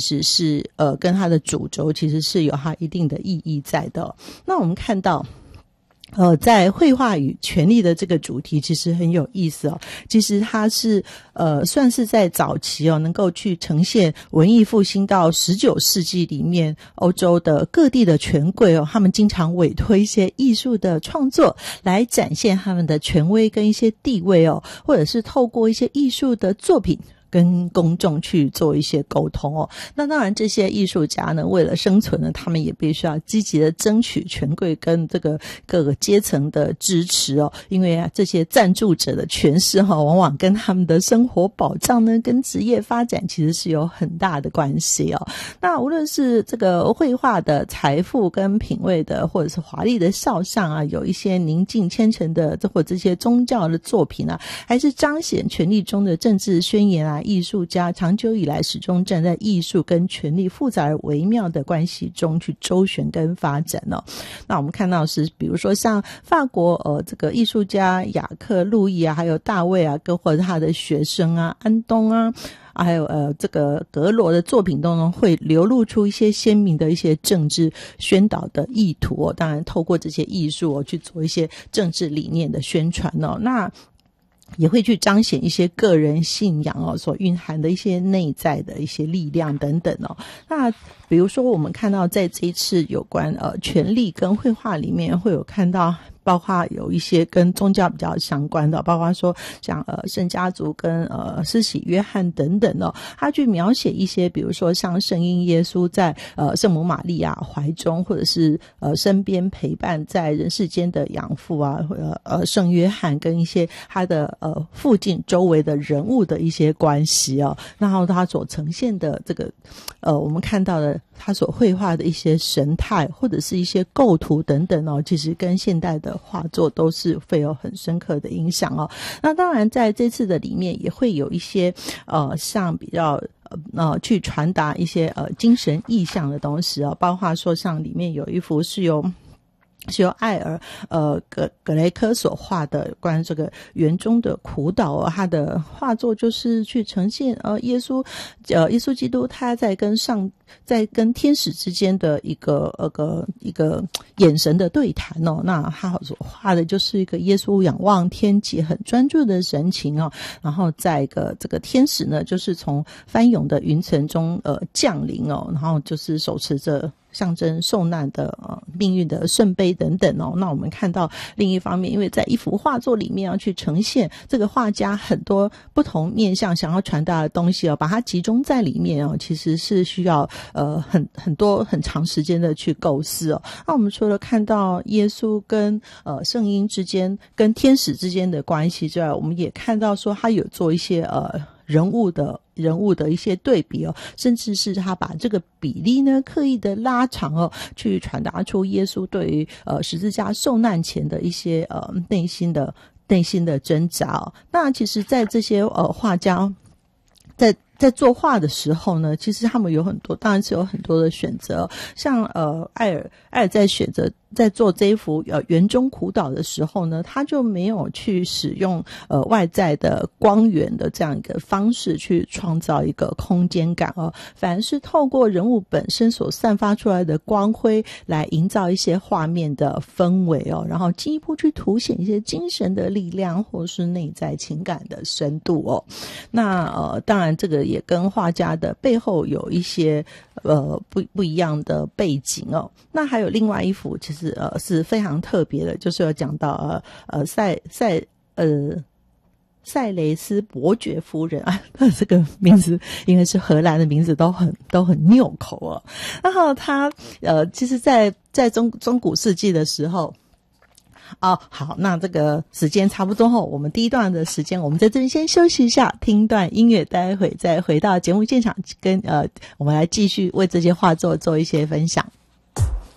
实是跟它的主轴其实是有它一定的意义在的。那我们看到在绘画与权力的这个主题其实很有意思哦。其实它是算是在早期能够去呈现文艺复兴到19世纪里面欧洲的各地的权贵他们经常委托一些艺术的创作来展现他们的权威跟一些地位或者是透过一些艺术的作品跟公众去做一些沟通那当然这些艺术家呢，为了生存呢，他们也必须要积极的争取权贵跟这个各个阶层的支持因为这些赞助者的权势往往跟他们的生活保障呢，跟职业发展其实是有很大的关系那无论是这个绘画的财富跟品味的，或者是华丽的肖像有一些宁静虔诚的或者这些宗教的作品还是彰显权力中的政治宣言艺术家长久以来始终站在艺术跟权力复杂而微妙的关系中去周旋跟发展那我们看到是比如说像法国这个艺术家雅克路易还有大卫跟或者他的学生安东还有这个格罗的作品中会流露出一些鲜明的一些政治宣导的意图当然透过这些艺术去做一些政治理念的宣传那也会去彰显一些个人信仰所蕴含的一些内在的一些力量等等那比如说我们看到在这一次有关权力跟绘画里面会有看到包括有一些跟宗教比较相关的，包括说像圣家族跟施洗约翰等等他去描写一些比如说像圣婴耶稣在圣母玛利亚怀中，或者是身边陪伴在人世间的养父圣约翰跟一些他的附近周围的人物的一些关系然后他所呈现的这个我们看到的他所绘画的一些神态或者是一些构图等等其实跟现代的画作都是会有很深刻的影响那当然在这次的里面也会有一些像比较去传达一些精神意象的东西包括说像里面有一幅是由艾尔格雷科所画的关于这个园中的苦祷他的画作就是去呈现耶稣基督他在跟天使之间的一个眼神的对谈那他所画的就是一个耶稣仰望天际很专注的神情然后在这个天使呢就是从翻涌的云层中降临然后就是手持着象征受难的命运的圣杯等等那我们看到另一方面，因为在一幅画作里面要去呈现这个画家很多不同面向想要传达的东西把它集中在里面其实是需要很多很长时间的去构思那我们除了看到耶稣跟圣婴之间跟天使之间的关系之外，我们也看到说他有做一些人物的一些对比甚至是他把这个比例呢刻意的拉长去传达出耶稣对于十字架受难前的一些内心的挣扎那其实在这些画家在作画的时候呢，其实他们有很多，当然是有很多的选择。像艾尔在选择在做这一幅园中苦祷的时候呢，他就没有去使用外在的光源的这样一个方式去创造一个空间感反而是透过人物本身所散发出来的光辉来营造一些画面的氛围然后进一步去凸显一些精神的力量或是内在情感的深度那当然这个也跟画家的背后有一些不一样的背景那还有另外一幅其实是非常特别的，就是有讲到塞雷斯伯爵夫人这个名字应该是荷兰的名字都很拗口然后他其实在中古世纪的时候好，那这个时间差不多我们第一段的时间我们在这边先休息一下，听一段音乐，待会再回到节目现场跟我们来继续为这些画作做一些分享。